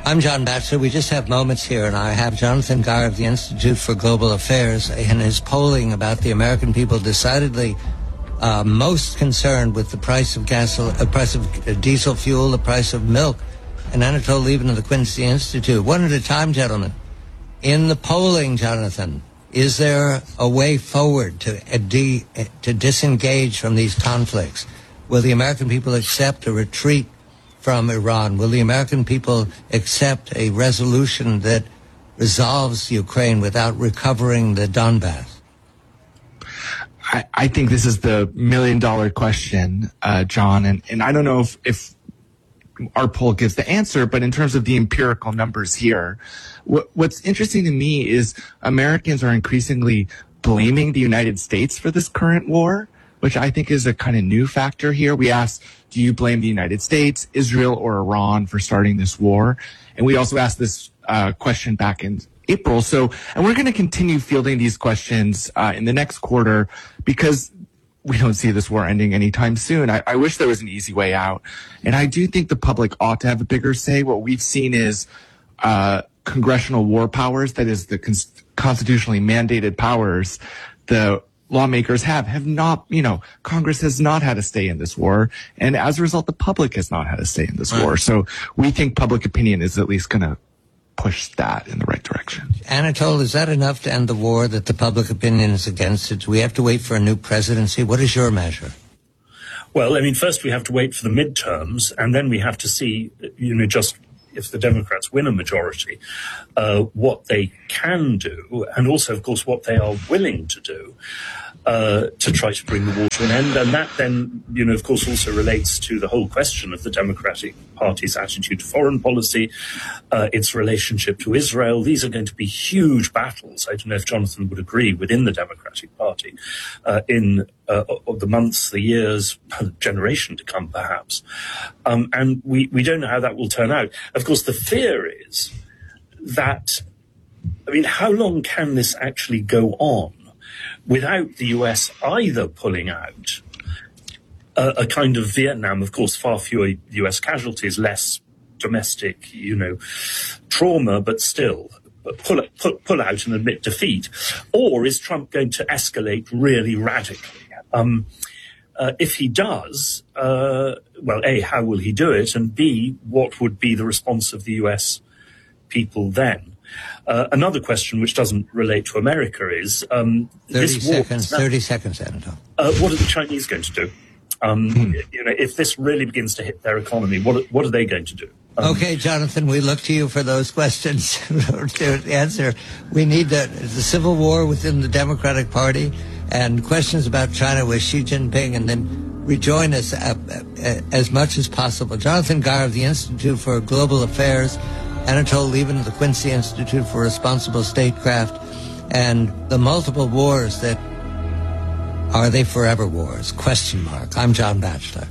I'm John Batchelor. We just have moments here, and I have Jonathan Gar of the Institute for Global Affairs in his polling about the American people decidedly most concerned with the price of diesel fuel, the price of milk. And Anatole Lieberman of the Quincy Institute. One at a time, gentlemen. In the polling, Jonathan, is there a way forward to disengage from these conflicts? Will the American people accept a retreat from Iran? Will the American people accept a resolution that resolves Ukraine without recovering the Donbass? I think this is the million-dollar question, John, and I don't know if our poll gives the answer, but in terms of the empirical numbers here, what's interesting to me is Americans are increasingly blaming the United States for this current war, which I think is a kind of new factor here. We asked, do you blame the United States, Israel, or Iran for starting this war? And we also asked this question back in April. And we're going to continue fielding these questions in the next quarter because we don't see this war ending anytime soon. I wish there was an easy way out. And I do think the public ought to have a bigger say. What we've seen is congressional war powers, that is the constitutionally mandated powers the lawmakers have not, Congress has not had a say in this war. And as a result, the public has not had a say in this war. So we think public opinion is at least going to push that in the right direction. Anatole, is that enough to end the war, that the public opinion is against it? Do we have to wait for a new presidency? What is your measure? Well, first we have to wait for the midterms, and then we have to see, just if the Democrats win a majority, what they can do, and also, of course, what they are willing to do to try to bring the war to an end. And that then, of course, also relates to the whole question of the Democratic Party's attitude to foreign policy, its relationship to Israel. These are going to be huge battles. I don't know if Jonathan would agree, within the Democratic Party in the months, the years, generation to come, perhaps. And we don't know how that will turn out. Of course, the fear is that, how long can this actually go on without the US either pulling out a kind of Vietnam, of course, far fewer US casualties, less domestic, trauma, but still pull out and admit defeat? Or is Trump going to escalate really radically? If he does, A, how will he do it? And B, what would be the response of the US people then? Another question which doesn't relate to America is 30 seconds, Anatole. What are the Chinese going to do? If this really begins to hit their economy, what are they going to do? Okay, Jonathan, we look to you for those questions to answer. We need the civil war within the Democratic Party and questions about China with Xi Jinping, and then rejoin us as much as possible. Jonathan Gar of the Institute for Global Affairs, Anatole Lieberman of the Quincy Institute for Responsible Statecraft, and the multiple wars that are they forever wars? ? I'm John Batchelor.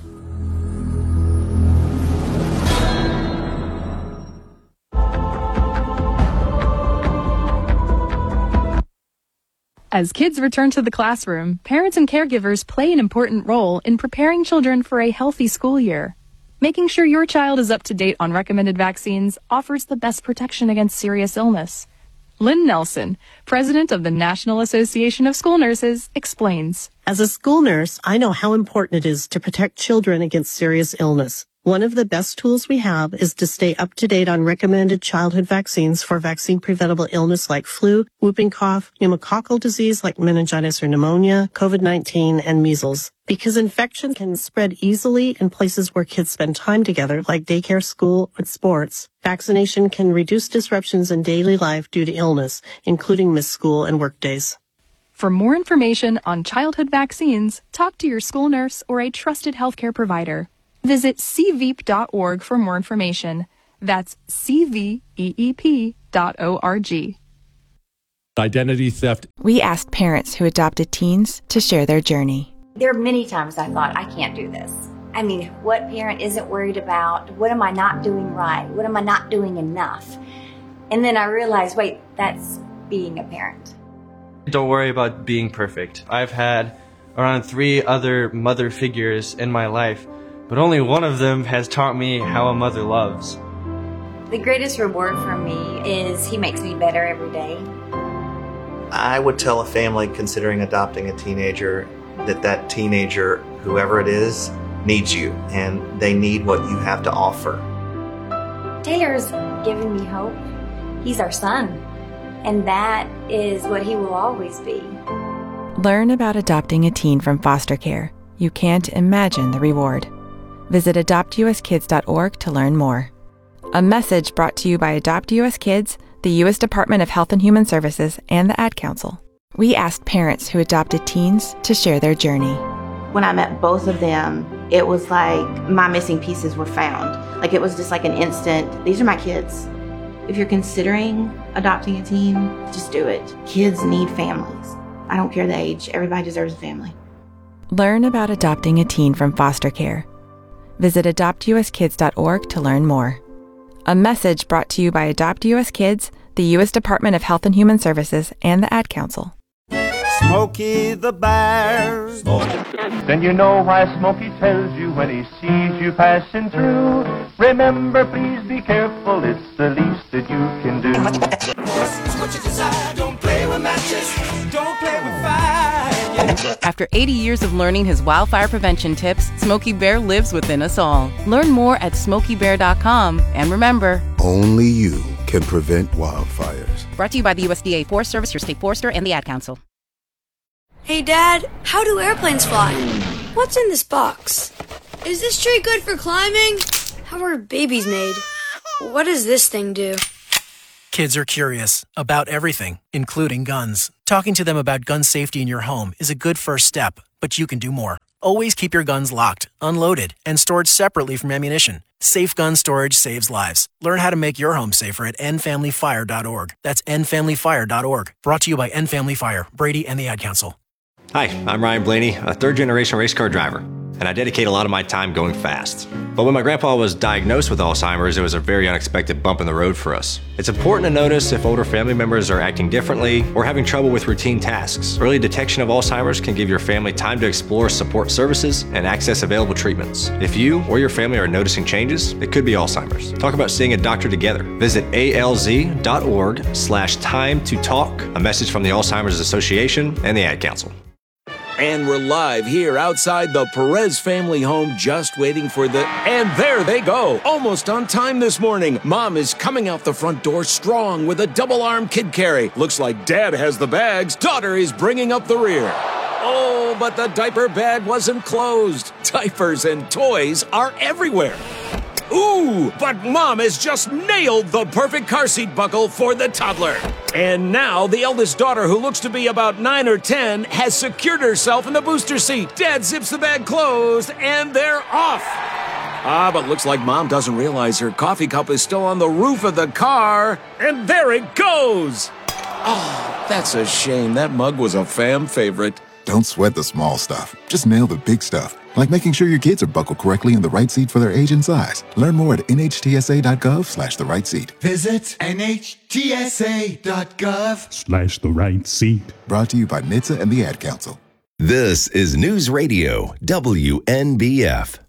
As kids return to the classroom, parents and caregivers play an important role in preparing children for a healthy school year. Making sure your child is up to date on recommended vaccines offers the best protection against serious illness. Lynn Nelson, president of the National Association of School Nurses, explains. As a school nurse, I know how important it is to protect children against serious illness. One of the best tools we have is to stay up to date on recommended childhood vaccines for vaccine-preventable illness like flu, whooping cough, pneumococcal disease like meningitis or pneumonia, COVID-19, and measles. Because infection can spread easily in places where kids spend time together, like daycare, school, and sports, vaccination can reduce disruptions in daily life due to illness, including missed school and work days. For more information on childhood vaccines, talk to your school nurse or a trusted healthcare provider. Visit cveep.org for more information. That's cveep.org. Identity theft. We asked parents who adopted teens to share their journey. There are many times I thought, I can't do this. What parent isn't worried about? What am I not doing right? What am I not doing enough? And then I realized, wait, that's being a parent. Don't worry about being perfect. I've had around 3 other mother figures in my life, but only one of them has taught me how a mother loves. The greatest reward for me is he makes me better every day. I would tell a family considering adopting a teenager that teenager, whoever it is, needs you, and they need what you have to offer. Taylor's given me hope. He's our son, and that is what he will always be. Learn about adopting a teen from foster care. You can't imagine the reward. Visit adoptuskids.org to learn more. A message brought to you by Adopt US Kids, the U.S. Department of Health and Human Services, and the Ad Council. We asked parents who adopted teens to share their journey. When I met both of them, it was like my missing pieces were found. Like it was just like an instant, these are my kids. If you're considering adopting a teen, just do it. Kids need families. I don't care the age, everybody deserves a family. Learn about adopting a teen from foster care. Visit adoptuskids.org to learn more. A message brought to you by Adopt US Kids, the U.S. Department of Health and Human Services, and the Ad Council. Smokey the Bear. Then you know why Smokey tells you when he sees you passing through. Remember, please be careful, it's the least that you can do. What you desire, don't play with matches, don't play with fire. After 80 years of learning his wildfire prevention tips, Smokey Bear lives within us all. Learn more at SmokeyBear.com. And remember, only you can prevent wildfires. Brought to you by the USDA Forest Service, your state forester, and the Ad Council. Hey, Dad, how do airplanes fly? What's in this box? Is this tree good for climbing? How are babies made? What does this thing do? Kids are curious about everything, including guns. Talking to them about gun safety in your home is a good first step, but you can do more. Always keep your guns locked, unloaded, and stored separately from ammunition. Safe gun storage saves lives. Learn how to make your home safer at endfamilyfire.org. That's endfamilyfire.org. Brought to you by End Family Fire, Brady, and the Ad Council. Hi, I'm Ryan Blaney, a third-generation race car driver, and I dedicate a lot of my time going fast. But when my grandpa was diagnosed with Alzheimer's, it was a very unexpected bump in the road for us. It's important to notice if older family members are acting differently or having trouble with routine tasks. Early detection of Alzheimer's can give your family time to explore support services and access available treatments. If you or your family are noticing changes, it could be Alzheimer's. Talk about seeing a doctor together. Visit alz.org/time to talk. A message from the Alzheimer's Association and the Ad Council. And we're live here outside the Perez family home, just waiting for and there they go, almost on time this morning. Mom is coming out the front door strong with a double-arm kid carry. Looks like Dad has the bags. Daughter is bringing up the rear. Oh, but the diaper bag wasn't closed. Diapers and toys are everywhere. Ooh, but Mom has just nailed the perfect car seat buckle for the toddler. And now the eldest daughter, who looks to be about 9 or 10, has secured herself in the booster seat. Dad zips the bag closed, and they're off. But looks like Mom doesn't realize her coffee cup is still on the roof of the car. And there it goes. Oh, that's a shame. That mug was a fam favorite. Don't sweat the small stuff. Just nail the big stuff, like making sure your kids are buckled correctly in the right seat for their age and size. Learn more at nhtsa.gov/the right seat. Visit nhtsa.gov/the right seat. Brought to you by NHTSA and the Ad Council. This is News Radio WNBF.